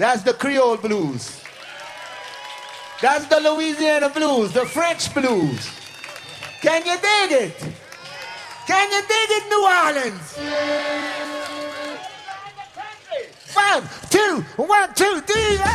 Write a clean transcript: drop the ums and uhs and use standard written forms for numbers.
That's the Creole blues. That's the Louisiana blues, the French blues. Can you dig it? Can you dig it, New Orleans? 5, 2, 1, 2, 3.